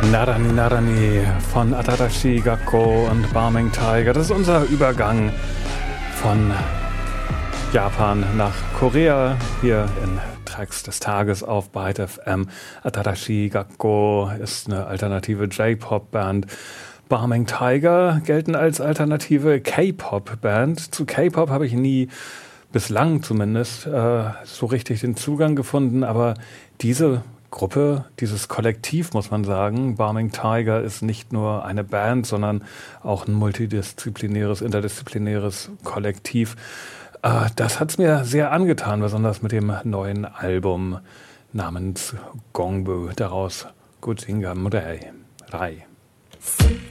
Narani Narani von Atarashi Gakko und Barming Tiger. Das ist unser Übergang von Japan nach Korea hier in Tracks des Tages auf Byte FM. Atarashi Gakko ist eine alternative J-Pop-Band. Barming Tiger gelten als alternative K-Pop-Band. Zu K-Pop habe ich nie, bislang zumindest, so richtig den Zugang gefunden, aber diese Gruppe, dieses Kollektiv, muss man sagen, Barming Tiger, ist nicht nur eine Band, sondern auch ein multidisziplinäres, interdisziplinäres Kollektiv. Das hat es mir sehr angetan, besonders mit dem neuen Album namens Gongbu, daraus Gujinga Murai.